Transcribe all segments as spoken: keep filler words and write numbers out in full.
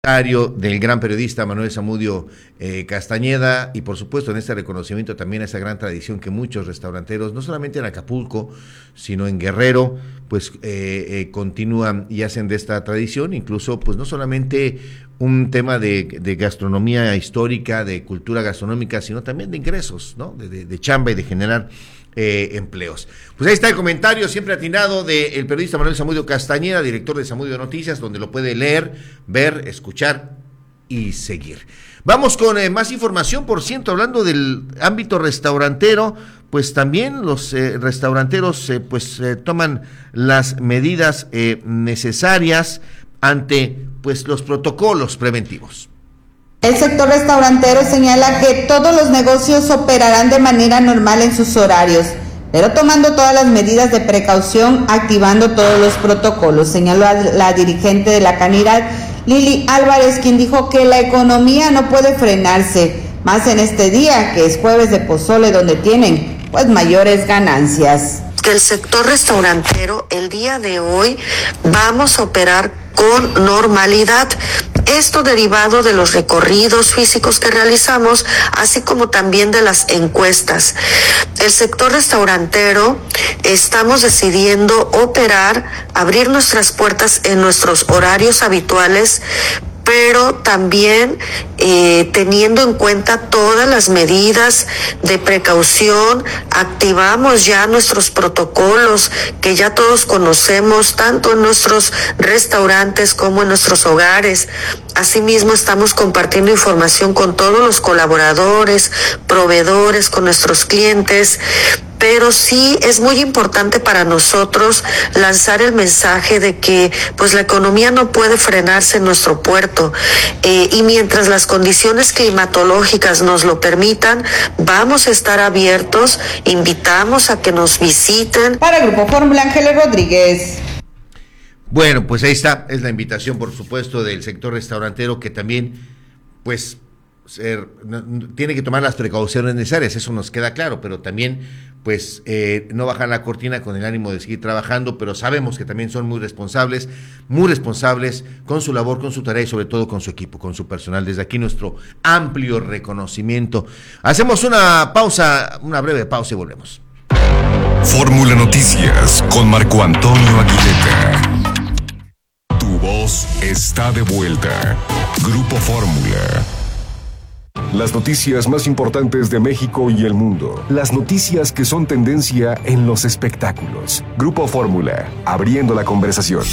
Del gran periodista Manuel Zamudio eh, Castañeda, y por supuesto en este reconocimiento también a esa gran tradición que muchos restauranteros, no solamente en Acapulco, sino en Guerrero, pues eh, eh, continúan y hacen de esta tradición, incluso pues no solamente un tema de, de gastronomía histórica, de cultura gastronómica, sino también de ingresos, ¿no? De, de, de chamba y de generar Eh, empleos. Pues ahí está el comentario siempre atinado del periodista Manuel Zamudio Castañeda, director de Zamudio Noticias, donde lo puede leer, ver, escuchar y seguir. Vamos con eh, más información, por cierto, hablando del ámbito restaurantero, pues también los eh, restauranteros eh, pues eh, toman las medidas eh, necesarias ante pues los protocolos preventivos. El sector restaurantero señala que todos los negocios operarán de manera normal en sus horarios, pero tomando todas las medidas de precaución, activando todos los protocolos, señaló la dirigente de la Canidad, Lili Álvarez, quien dijo que la economía no puede frenarse, más en este día, que es jueves de pozole, donde tienen pues mayores ganancias. Que el sector restaurantero el día de hoy vamos a operar con normalidad. Esto derivado de los recorridos físicos que realizamos, así como también de las encuestas. El sector restaurantero estamos decidiendo operar, abrir nuestras puertas en nuestros horarios habituales, pero también eh, teniendo en cuenta todas las medidas de precaución. Activamos ya nuestros protocolos que ya todos conocemos, tanto en nuestros restaurantes como en nuestros hogares. Asimismo, estamos compartiendo información con todos los colaboradores, proveedores, con nuestros clientes. Pero sí es muy importante para nosotros lanzar el mensaje de que pues la economía no puede frenarse en nuestro puerto, eh, y mientras las condiciones climatológicas nos lo permitan, vamos a estar abiertos. Invitamos a que nos visiten. Para Grupo Fórmula, Ángeles Rodríguez. Bueno, pues ahí está, es la invitación, por supuesto, del sector restaurantero, que también pues ser, no, tiene que tomar las precauciones necesarias, eso nos queda claro, pero también pues eh, no bajar la cortina con el ánimo de seguir trabajando, pero sabemos que también son muy responsables, muy responsables con su labor, con su tarea y sobre todo con su equipo, con su personal. Desde aquí nuestro amplio reconocimiento. Hacemos una pausa, una breve pausa y volvemos. Fórmula Noticias con Marco Antonio Aguilera. Tu voz está de vuelta. Grupo Fórmula. Las noticias más importantes de México y el mundo. Las noticias que son tendencia en los espectáculos. Grupo Fórmula, abriendo la conversación.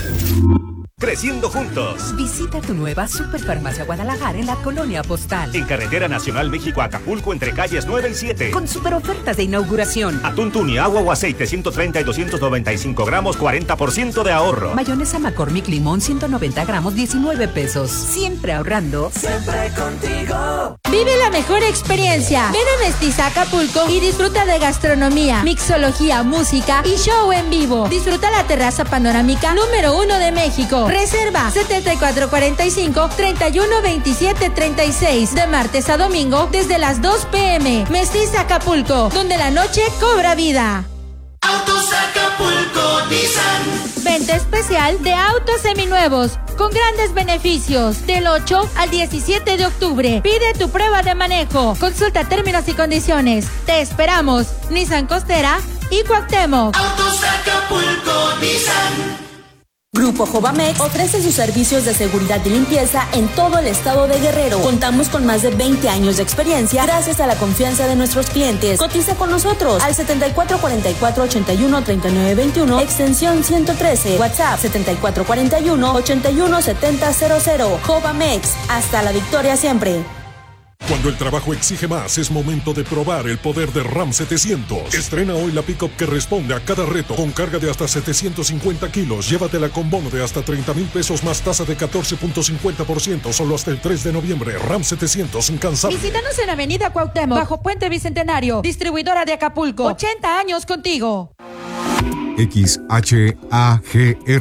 Creciendo juntos. Visita tu nueva Superfarmacia Guadalajara en la Colonia Postal. En Carretera Nacional México-Acapulco, entre calles nueve y siete. Con super ofertas de inauguración. Atún tuni, agua o aceite, ciento treinta y doscientos noventa y cinco gramos, cuarenta por ciento de ahorro. Mayonesa McCormick Limón, ciento noventa gramos, diecinueve pesos. Siempre ahorrando. Siempre contigo. Vive la mejor experiencia. Ven a Mestiza Acapulco y disfruta de gastronomía, mixología, música y show en vivo. Disfruta la terraza panorámica número uno de México. Reserva setenta y cuatro cuarenta y cinco, treinta y uno veintisiete treinta y seis de martes a domingo desde las dos pm. Mestiza Acapulco, donde la noche cobra vida. Autos Acapulco Nissan. Venta especial de autos seminuevos con grandes beneficios del ocho al diecisiete de octubre. Pide tu prueba de manejo. Consulta términos y condiciones. Te esperamos. Nissan Costera y Cuauhtémoc. Autos Acapulco Nissan. Grupo Jovamex ofrece sus servicios de seguridad y limpieza en todo el estado de Guerrero. Contamos con más de veinte años de experiencia gracias a la confianza de nuestros clientes. Cotiza con nosotros al setenta y cuatro cuarenta y cuatro ochenta y uno treinta y nueve veintiuno, extensión ciento trece, WhatsApp setenta y cuatro cuarenta y uno ochenta y uno setenta cero cero. Jovamex, hasta la victoria siempre. Cuando el trabajo exige más, es momento de probar el poder de RAM setecientos. Estrena hoy la pick-up que responde a cada reto. Con carga de hasta setecientos cincuenta kilos, llévatela con bono de hasta treinta mil pesos más tasa de catorce punto cincuenta por ciento solo hasta el tres de noviembre. RAM setecientos incansable. Visítanos en Avenida Cuauhtémoc, bajo Puente Bicentenario. Distribuidora de Acapulco. ochenta años contigo. X H A G R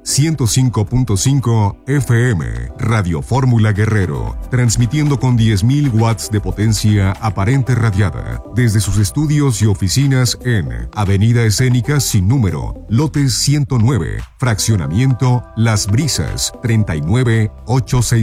ciento cinco punto cinco F M, Radio Fórmula Guerrero, transmitiendo con diez mil watts de potencia aparente radiada, desde sus estudios y oficinas en Avenida Escénica sin número, lote ciento nueve, fraccionamiento Las Brisas, treinta y nueve ochocientos sesenta y